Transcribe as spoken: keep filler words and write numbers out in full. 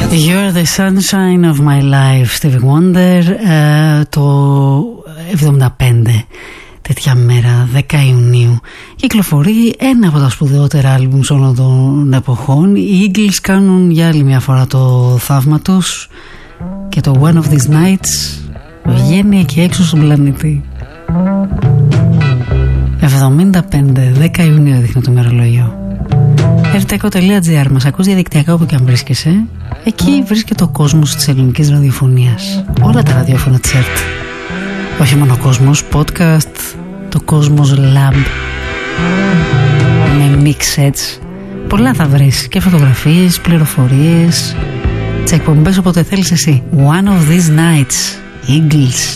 You're the sunshine of my life, Stevie Wonder, uh, το εβδομήντα πέντε, τέτοια μέρα, δέκα Ιουνίου. Κυκλοφορεί ένα από τα σπουδαιότερα άλμπουμ όλων των εποχών. Οι Eagles κάνουν για άλλη μια φορά το θαύμα τους και το One of These Nights βγαίνει εκεί έξω στον πλανήτη. εβδομήντα πέντε, δέκα Ιουνίου δείχνει το μερολογιό. ερτεκο τελεία τζι άρ, μας ακούς διαδικτυακά όπου και αν βρίσκεσαι. Εκεί βρίσκεται ο κόσμος της ελληνικής ραδιοφωνίας. Όλα τα ραδιόφωνα της ΕΡΤ. Όχι μόνο κόσμος, podcast, το κόσμος Lab με mix sets. Πολλά θα βρεις και φωτογραφίες, πληροφορίες, τις εκπομπές όποτε θέλεις εσύ. One of These Nights, Eagles.